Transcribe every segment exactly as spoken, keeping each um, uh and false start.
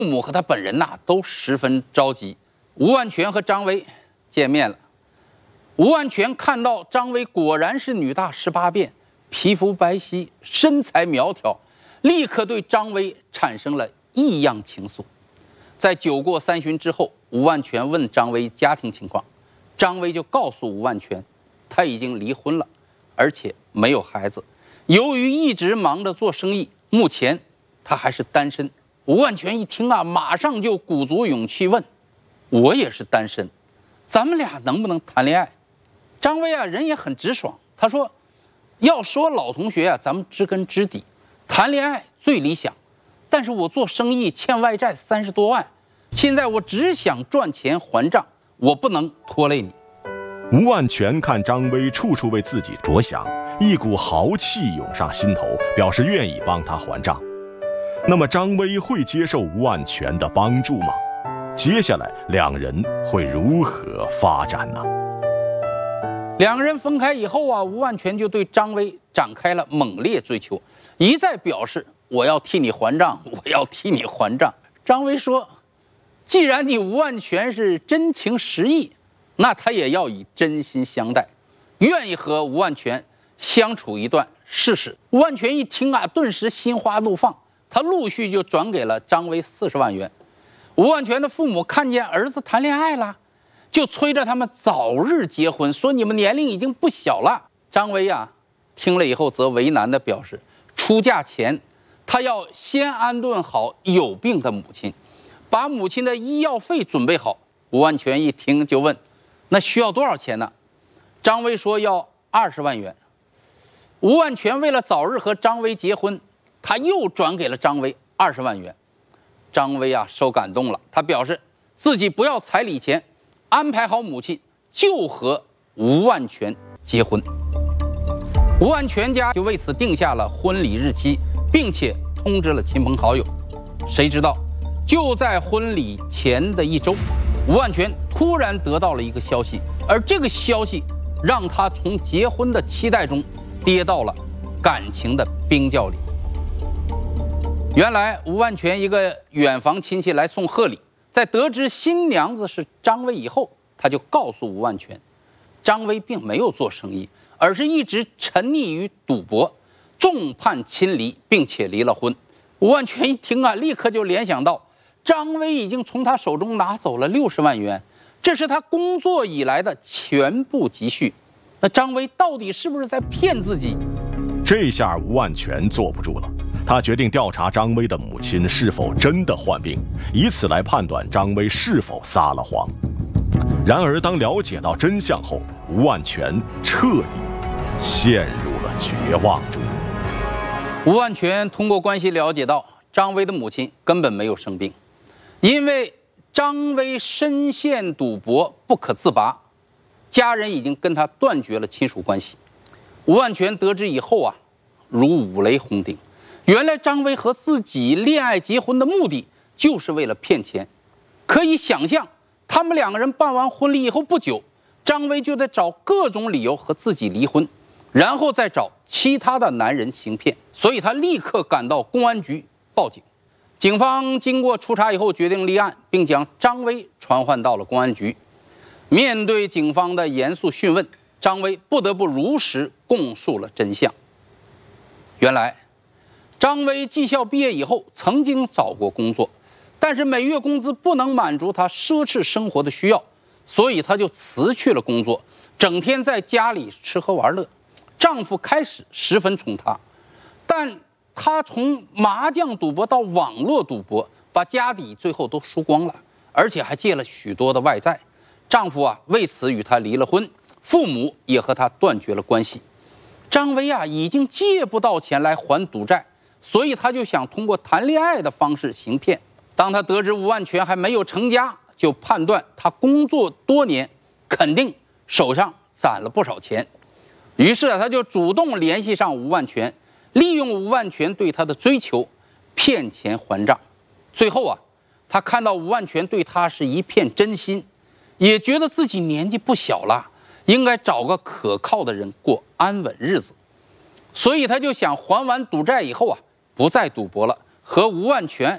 父母和他本人呐、啊、都十分着急。吴万全和张薇见面了。吴万全看到张薇果然是女大十八变，皮肤白皙，身材苗条，立刻对张薇产生了异样情愫。在酒过三巡之后，吴万全问张薇家庭情况，张薇就告诉吴万全，她已经离婚了，而且没有孩子。由于一直忙着做生意，目前她还是单身。吴万全一听啊，马上就鼓足勇气问：“我也是单身，咱们俩能不能谈恋爱？”张薇啊，人也很直爽，他说：“要说老同学啊，咱们知根知底，谈恋爱最理想。但是我做生意欠外债三十多万，现在我只想赚钱还账，我不能拖累你。” 吴万全看张薇处处为自己着想，一股豪气涌上心头，表示愿意帮他还账。那么张薇会接受吴万全的帮助吗？接下来两人会如何发展呢？ 两个人分开以后啊，吴万全就对张薇展开了猛烈追求，一再表示我要替你还账，我要替你还账。张薇说，既然你吴万全是真情实意，那他也要以真心相待，愿意和吴万全相处一段试试。吴万全一听啊，顿时心花怒放，他陆续就转给了张薇四十万元。吴万全的父母看见儿子谈恋爱了，就催着他们早日结婚，说你们年龄已经不小了。张薇啊，听了以后则为难地表示，出嫁前他要先安顿好有病的母亲，把母亲的医药费准备好。吴万全一听就问，那需要多少钱呢？张薇说要二十万元。吴万全为了早日和张薇结婚，他又转给了张薇二十万元。张薇啊，受感动了，他表示自己不要彩礼钱，安排好母亲就和吴万全结婚。吴万全家就为此定下了婚礼日期，并且通知了亲朋好友。谁知道就在婚礼前的一周，吴万全突然得到了一个消息，而这个消息让他从结婚的期待中跌到了感情的冰窖里。原来吴万全一个远房亲戚来送贺礼，在得知新娘子是张薇以后，他就告诉吴万全，张薇并没有做生意，而是一直沉溺于赌博，众叛亲离，并且离了婚。吴万全一听啊，立刻就联想到张薇已经从他手中拿走了六十万元，这是他工作以来的全部积蓄。那张薇到底是不是在骗自己？ 这下吴万全坐不住了，他决定调查张薇的母亲是否真的患病，以此来判断张薇是否撒了谎。然而当了解到真相后，吴万全彻底陷入了绝望中。 吴万全通过关系了解到，张薇的母亲根本没有生病，因为张薇深陷赌博不可自拔，家人已经跟他断绝了亲属关系。吴万全得知以后啊，如五雷轰顶。原来张薇和自己恋爱结婚的目的就是为了骗钱。可以想象，他们两个人办完婚礼以后不久，张薇就得找各种理由和自己离婚，然后再找其他的男人行骗。所以他立刻赶到公安局报警。警方经过初查以后决定立案，并将张薇传唤到了公安局。面对警方的严肃讯问，张薇不得不如实供述了真相。原来张薇技校毕业以后曾经找过工作，但是每月工资不能满足她奢侈生活的需要，所以她就辞去了工作，整天在家里吃喝玩乐。丈夫开始十分宠她，但她从麻将赌博到网络赌博，把家底最后都输光了，而且还借了许多的外债。丈夫啊为此与她离了婚，父母也和她断绝了关系。张薇啊已经借不到钱来还赌债，所以他就想通过谈恋爱的方式行骗。当他得知吴万全还没有成家，就判断他工作多年，肯定手上攒了不少钱。于是啊，他就主动联系上吴万全，利用吴万全对他的追求，骗钱还账。最后啊，他看到吴万全对他是一片真心，也觉得自己年纪不小了，应该找个可靠的人过安稳日子。所以他就想还完赌债以后啊，不再赌博了，和吴万全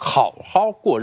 好好过日子。